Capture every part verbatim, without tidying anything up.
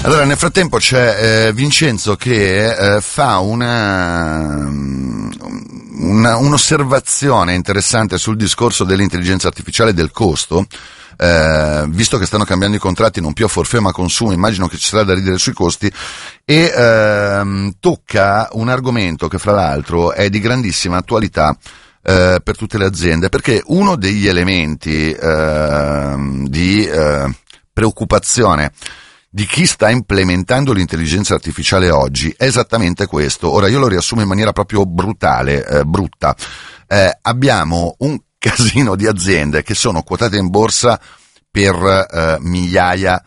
Allora, nel frattempo c'è eh, Vincenzo che eh, fa una, una un'osservazione interessante sul discorso dell'intelligenza artificiale e del costo. Eh, visto che stanno cambiando i contratti non più a forfait ma a consumo, immagino che ci sarà da ridere sui costi, e ehm, tocca un argomento che fra l'altro è di grandissima attualità eh, per tutte le aziende, perché uno degli elementi eh, di eh, preoccupazione di chi sta implementando l'intelligenza artificiale oggi è esattamente questo. Ora io lo riassumo in maniera proprio brutale, eh, brutta. Eh, abbiamo un casino di aziende che sono quotate in borsa per eh, migliaia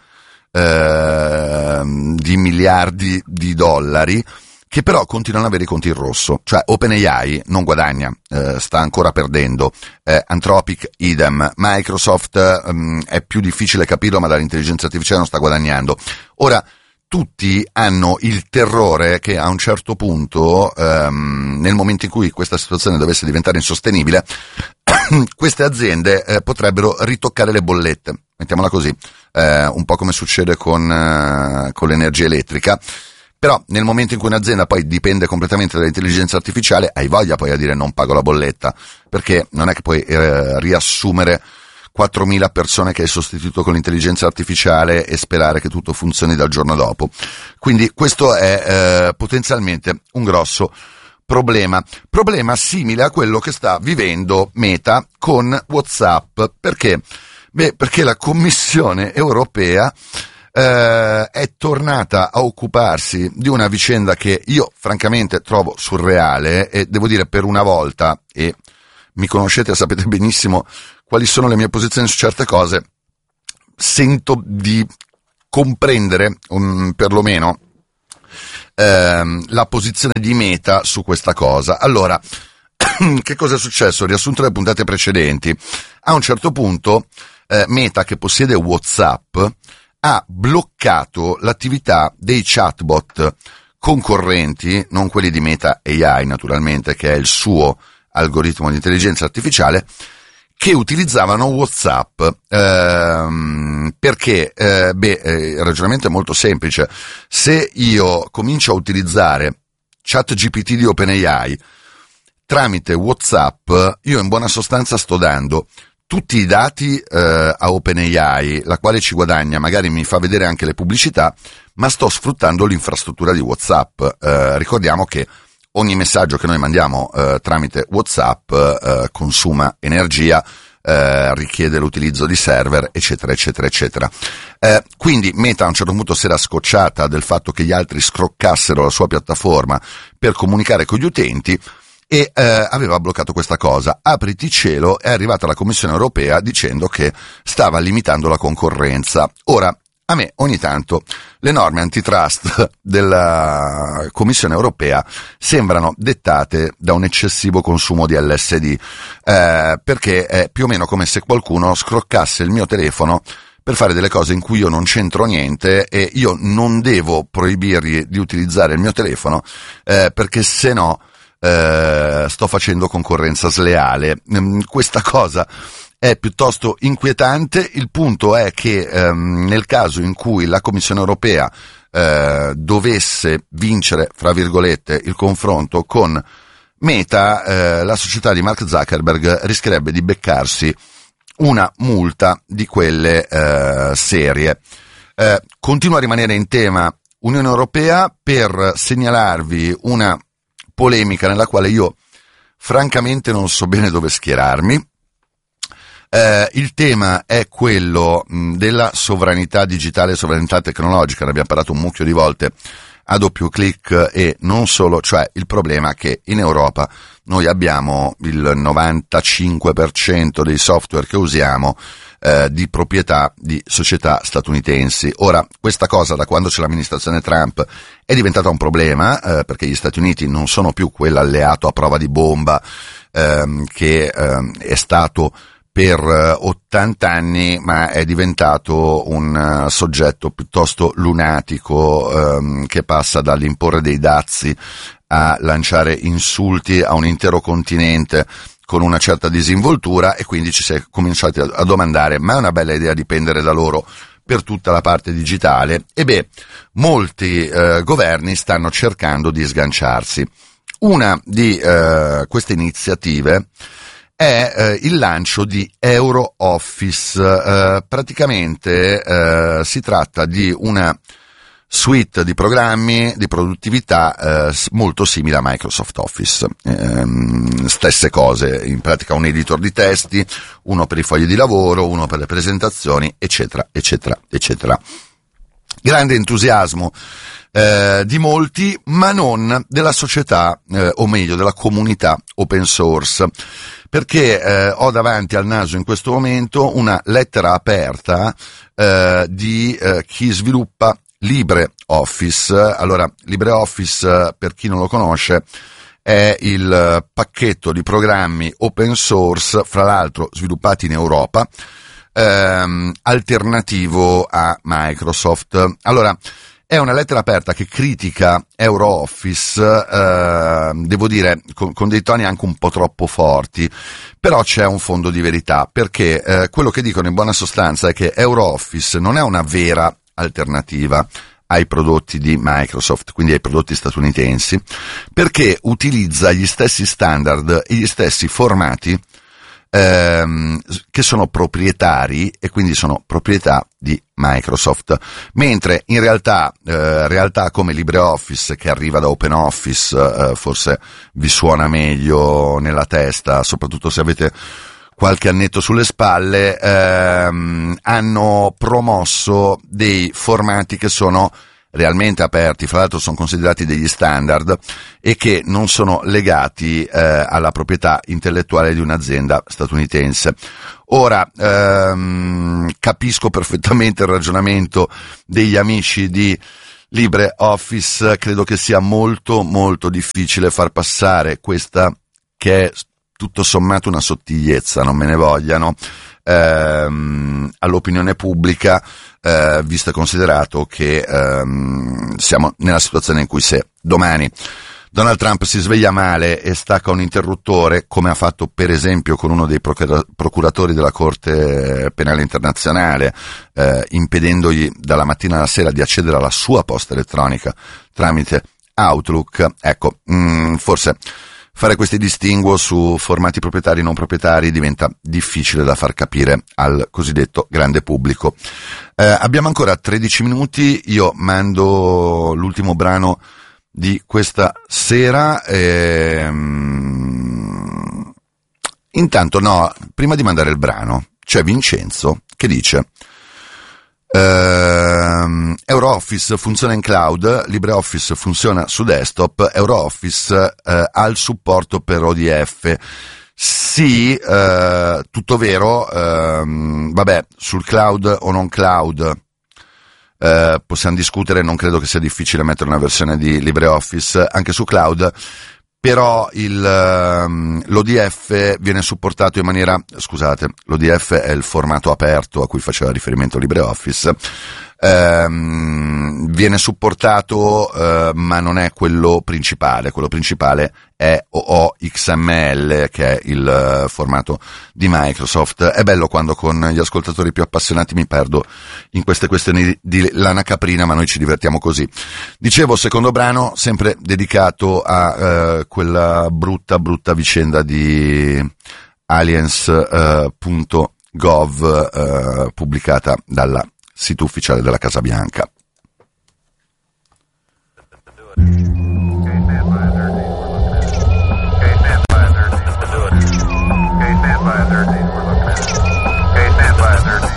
eh, di miliardi di dollari, che però continuano ad avere i conti in rosso. Cioè OpenAI non guadagna, eh, sta ancora perdendo, eh, Anthropic idem, Microsoft ehm, è più difficile capirlo, ma dall'intelligenza artificiale non sta guadagnando. Ora tutti hanno il terrore che a un certo punto, ehm, nel momento in cui questa situazione dovesse diventare insostenibile, queste aziende eh, potrebbero ritoccare le bollette, mettiamola così, eh, un po' come succede con, eh, con l'energia elettrica. Però nel momento in cui un'azienda poi dipende completamente dall'intelligenza artificiale, hai voglia poi a dire non pago la bolletta, perché non è che puoi eh, riassumere quattromila persone che hai sostituito con l'intelligenza artificiale e sperare che tutto funzioni dal giorno dopo. Quindi questo è eh, potenzialmente un grosso problema. Problema simile a quello che sta vivendo Meta con WhatsApp. Perché? Beh, perché la Commissione europea eh, è tornata a occuparsi di una vicenda che io francamente trovo surreale, e devo dire per una volta, e mi conoscete e sapete benissimo quali sono le mie posizioni su certe cose, sento di comprendere um, perlomeno ehm, la posizione di Meta su questa cosa. Allora, che cosa è successo? Riassunto le puntate precedenti, a un certo punto eh, Meta, che possiede WhatsApp, ha bloccato l'attività dei chatbot concorrenti, non quelli di Meta A I naturalmente, che è il suo algoritmo di intelligenza artificiale, che utilizzavano WhatsApp, ehm, perché, eh, beh, eh, il ragionamento è molto semplice. Se io comincio a utilizzare ChatGPT di OpenAI tramite WhatsApp, io in buona sostanza sto dando tutti i dati eh, a OpenAI, la quale ci guadagna, magari mi fa vedere anche le pubblicità, ma sto sfruttando l'infrastruttura di WhatsApp. Eh, ricordiamo che ogni messaggio che noi mandiamo eh, tramite WhatsApp eh, consuma energia, eh, richiede l'utilizzo di server, eccetera, eccetera, eccetera. Eh, quindi Meta a un certo punto si era scocciata del fatto che gli altri scroccassero la sua piattaforma per comunicare con gli utenti, e eh, aveva bloccato questa cosa. Apriti cielo, è arrivata la Commissione europea dicendo che stava limitando la concorrenza. Ora, a me ogni tanto le norme antitrust della Commissione europea sembrano dettate da un eccessivo consumo di L S D, eh, perché è più o meno come se qualcuno scroccasse il mio telefono per fare delle cose in cui io non c'entro niente, e io non devo proibirgli di utilizzare il mio telefono, eh, perché se no eh, sto facendo concorrenza sleale. Mm, questa cosa è piuttosto inquietante. Il punto è che ehm, nel caso in cui la Commissione europea eh, dovesse vincere, fra virgolette, il confronto con Meta, eh, la società di Mark Zuckerberg rischierebbe di beccarsi una multa di quelle eh, serie. Eh, continuo a rimanere in tema Unione Europea per segnalarvi una polemica nella quale io francamente non so bene dove schierarmi. Eh, il tema è quello mh, della sovranità digitale e sovranità tecnologica. Ne abbiamo parlato un mucchio di volte a doppio clic, e non solo, cioè il problema che in Europa noi abbiamo il novantacinque per cento dei software che usiamo eh, di proprietà di società statunitensi. Ora, questa cosa da quando c'è l'amministrazione Trump è diventata un problema, eh, perché gli Stati Uniti non sono più quell'alleato a prova di bomba ehm, che ehm, è stato per ottanta anni, ma è diventato un uh, soggetto piuttosto lunatico, um, che passa dall'imporre dei dazi a lanciare insulti a un intero continente con una certa disinvoltura, e quindi ci si è cominciati a, a domandare: ma è una bella idea dipendere da loro per tutta la parte digitale. E beh, molti eh, governi stanno cercando di sganciarsi. Una di eh, queste iniziative è eh, il lancio di EuroOffice. Eh, praticamente eh, si tratta di una suite di programmi di produttività eh, molto simile a Microsoft Office. Ehm, stesse cose, in pratica un editor di testi, uno per i fogli di lavoro, uno per le presentazioni, eccetera, eccetera, eccetera. Grande entusiasmo eh, di molti, ma non della società, eh, o meglio della comunità open source, perché eh, ho davanti al naso in questo momento una lettera aperta eh, di eh, chi sviluppa LibreOffice. Allora, LibreOffice, per chi non lo conosce, è il pacchetto di programmi open source, fra l'altro sviluppati in Europa, ehm, alternativo a Microsoft. Allora, è una lettera aperta che critica EuroOffice, eh, devo dire, con, con dei toni anche un po' troppo forti, però c'è un fondo di verità, perché eh, quello che dicono in buona sostanza è che EuroOffice non è una vera alternativa ai prodotti di Microsoft, quindi ai prodotti statunitensi, perché utilizza gli stessi standard e gli stessi formati ehm, che sono proprietari e quindi sono proprietà di Microsoft, mentre in realtà eh, realtà come LibreOffice, che arriva da OpenOffice, eh, forse vi suona meglio nella testa, soprattutto se avete qualche annetto sulle spalle, ehm, hanno promosso dei formati che sono realmente aperti, fra l'altro sono considerati degli standard e che non sono legati eh, alla proprietà intellettuale di un'azienda statunitense. Ora, ehm, capisco perfettamente il ragionamento degli amici di LibreOffice, credo che sia molto molto difficile far passare questa, che è tutto sommato una sottigliezza, non me ne vogliano, ehm, all'opinione pubblica, eh, visto e considerato che ehm, siamo nella situazione in cui se domani Donald Trump si sveglia male e stacca un interruttore, come ha fatto per esempio con uno dei procura- procuratori della Corte Penale Internazionale, eh, impedendogli dalla mattina alla sera di accedere alla sua posta elettronica tramite Outlook, ecco, mh, forse fare questi distinguo su formati proprietari e non proprietari diventa difficile da far capire al cosiddetto grande pubblico. Eh, abbiamo ancora tredici minuti, io mando l'ultimo brano di questa sera. Ehm... Intanto, no, prima di mandare il brano, c'è Vincenzo che dice: Uh, EuroOffice funziona in cloud, LibreOffice funziona su desktop, EuroOffice uh, ha il supporto per O D F. Sì, uh, tutto vero, uh, vabbè, sul cloud o non cloud uh, possiamo discutere, non credo che sia difficile mettere una versione di LibreOffice anche su cloud, però il, um, l'O D F viene supportato in maniera, scusate, l'O D F è il formato aperto a cui faceva riferimento LibreOffice, um, viene supportato uh, ma non è quello principale, quello principale è O O X M L, che è il uh, formato di Microsoft. È bello quando con gli ascoltatori più appassionati mi perdo in queste questioni di lana caprina, ma noi ci divertiamo così. Dicevo, secondo brano, sempre dedicato a uh, quella brutta brutta vicenda di aliens punto gov uh, uh, pubblicata dal sito ufficiale della Casa Bianca.